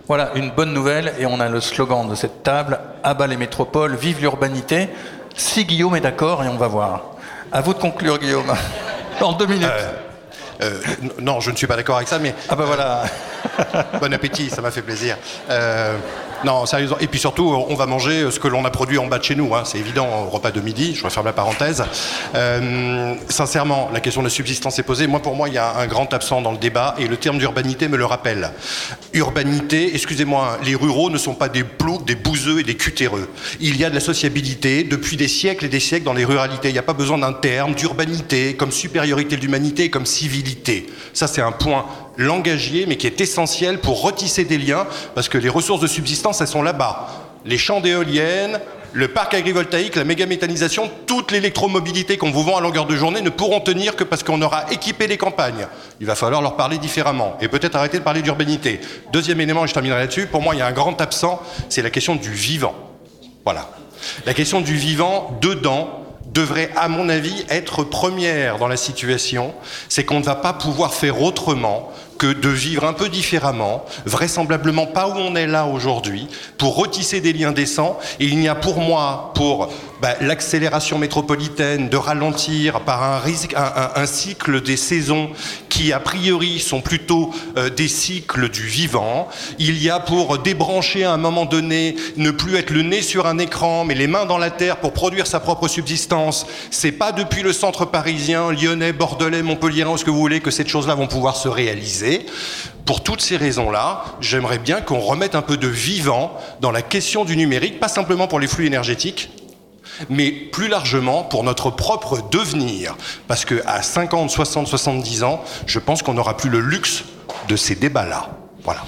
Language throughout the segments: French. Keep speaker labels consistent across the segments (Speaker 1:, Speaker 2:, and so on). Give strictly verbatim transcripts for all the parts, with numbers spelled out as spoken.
Speaker 1: Voilà, une bonne nouvelle, et on a le slogan de cette table, à bas les métropoles, vive l'urbanité. Si Guillaume est d'accord, et on va voir. À vous de conclure, Guillaume. En deux minutes.
Speaker 2: Euh, euh, non, je ne suis pas d'accord avec ça, mais...
Speaker 1: Ah ben voilà.
Speaker 2: Bon appétit, ça m'a fait plaisir. Euh, non, sérieusement. Et puis surtout, on va manger ce que l'on a produit en bas de chez nous. Hein. C'est évident, au repas de midi. Je referme la parenthèse. Euh, sincèrement, la question de la subsistance est posée. Moi, pour moi, il y a un grand absent dans le débat, et le terme d'urbanité me le rappelle. Urbanité, excusez-moi, les ruraux ne sont pas des ploucs, des bouseux et des cutéreux. Il y a de la sociabilité depuis des siècles et des siècles dans les ruralités. Il n'y a pas besoin d'un terme d'urbanité comme supériorité de l'humanité et comme civilité. Ça, c'est un point langagier, mais qui est essentiel pour retisser des liens, parce que les ressources de subsistance, elles sont là-bas. Les champs d'éoliennes, le parc agrivoltaïque, la mégaméthanisation, toute l'électromobilité qu'on vous vend à longueur de journée ne pourront tenir que parce qu'on aura équipé les campagnes. Il va falloir leur parler différemment, et peut-être arrêter de parler d'urbanité. Deuxième élément, et je terminerai là-dessus, pour moi, il y a un grand absent, c'est la question du vivant. Voilà. La question du vivant, dedans, devrait, à mon avis, être première dans la situation. C'est qu'on ne va pas pouvoir faire autrement que de vivre un peu différemment, vraisemblablement pas où on est là aujourd'hui, pour retisser des liens décents. Et il n'y a pour moi, pour bah, l'accélération métropolitaine, de ralentir par un, risque, un, un, un cycle des saisons qui, a priori, sont plutôt euh, des cycles du vivant. Il y a pour débrancher à un moment donné, ne plus être le nez sur un écran, mais les mains dans la terre pour produire sa propre subsistance. C'est pas depuis le centre parisien, lyonnais, bordelais, montpelliérain, ou ce que vous voulez, que ces choses-là vont pouvoir se réaliser. Pour toutes ces raisons-là, j'aimerais bien qu'on remette un peu de vivant dans la question du numérique, pas simplement pour les flux énergétiques, mais plus largement pour notre propre devenir. Parce qu'à cinquante, soixante, soixante-dix ans, je pense qu'on n'aura plus le luxe de ces débats-là. Voilà.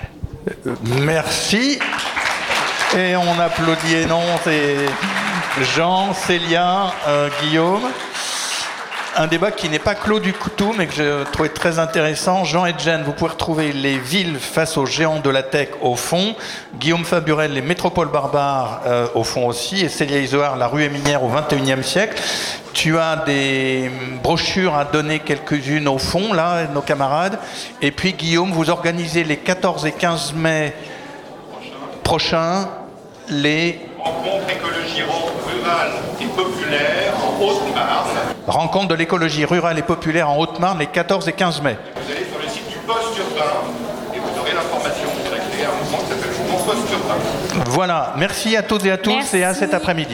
Speaker 1: Merci. Et on applaudit Hénon et Jean, Célia, euh, Guillaume. Un débat qui n'est pas clos du couteau, mais que j'ai trouvé très intéressant. Jean et Jen, vous pouvez retrouver les villes face aux géants de la tech au fond. Guillaume Faburel, les métropoles barbares euh, au fond aussi. Et Célia Isoard, la rue Éminière au vingt et unième siècle. Tu as des brochures à donner, quelques-unes au fond, là, nos camarades. Et puis Guillaume, vous organisez les quatorze et quinze mai prochains les...
Speaker 2: Rencontre écologie rurale et populaire en Haute-Marne.
Speaker 1: Rencontre de l'écologie rurale et populaire en Haute-Marne les quatorze et quinze mai.
Speaker 2: Vous allez sur le site du Poste Urbain et vous aurez l'information. Vous allez créer un mouvement qui s'appelle Mouvement Poste Urbain.
Speaker 1: Voilà, merci à toutes et à tous. Merci. Et à cet après-midi.